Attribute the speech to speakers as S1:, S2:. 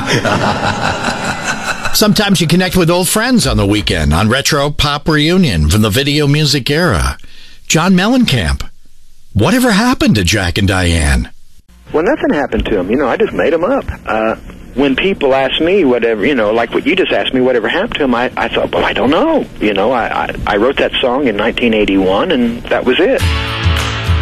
S1: Sometimes you connect with old friends on the weekend on Retro Pop Reunion from the video music era. John Mellencamp. Whatever happened to Jack and Diane?
S2: Well, nothing happened to them. I just made them up. When people ask me whatever, like what you just asked me, whatever happened to them, I thought, well, I don't know. I wrote that song in 1981, and that was it.